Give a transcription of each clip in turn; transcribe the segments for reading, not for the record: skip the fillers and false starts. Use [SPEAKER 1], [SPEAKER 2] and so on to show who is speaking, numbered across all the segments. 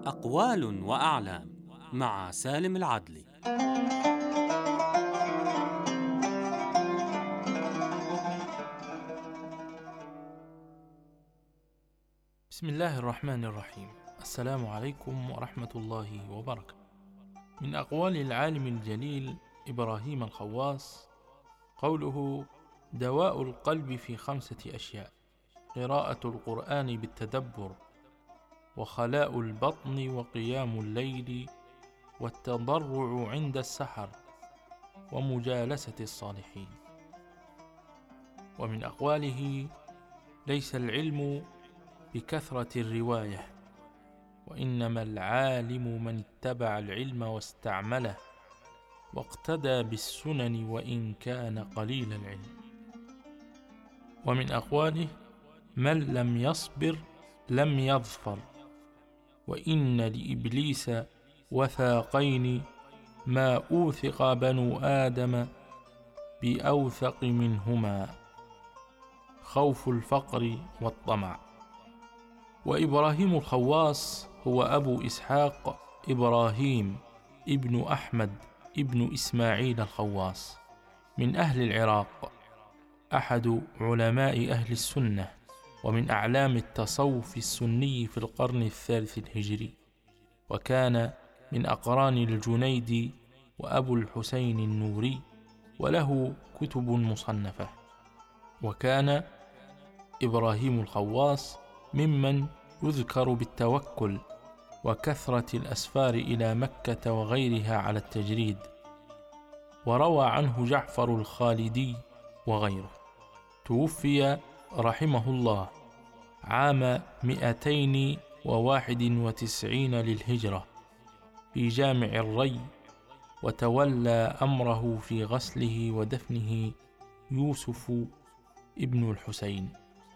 [SPEAKER 1] أقوال وأعلام مع سالم العدلي.
[SPEAKER 2] بسم الله الرحمن الرحيم. السلام عليكم ورحمة الله وبركاته. من أقوال العالم الجليل إبراهيم الخواص قوله: دواء القلب في 5 أشياء: قراءة القرآن بالتدبر، وخلاء البطن، وقيام الليل، والتضرع عند السحر، ومجالسة الصالحين. ومن أقواله: ليس العلم بكثرة الرواية، وإنما العالم من اتبع العلم واستعمله، واقتدى بالسنن وإن كان قليل العلم. ومن أقواله: من لم يصبر لم يظفر، وإن لإبليس وثاقين ما أوثق بنو آدم بأوثق منهما: خوف الفقر والطمع. وإبراهيم الخواص هو أبو إسحاق إبراهيم ابن أحمد ابن إسماعيل الخواص، من أهل العراق، أحد علماء أهل السنة، ومن أعلام التصوف السني في القرن الثالث الهجري، وكان من أقران الجنيد وأبو الحسين النوري، وله كتب مصنفة. وكان إبراهيم الخواص ممن يذكر بالتوكل وكثرة الأسفار إلى مكة وغيرها على التجريد، وروى عنه جعفر الخالدي وغيره. توفي رحمه الله عام 291 للهجرة في جامع الري، وتولى أمره في غسله ودفنه يوسف ابن الحسين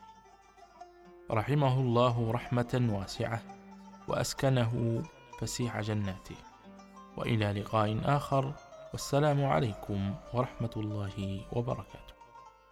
[SPEAKER 2] رحمه الله رحمة واسعة، وأسكنه فسيح جناته. وإلى لقاء آخر، والسلام عليكم ورحمة الله وبركاته.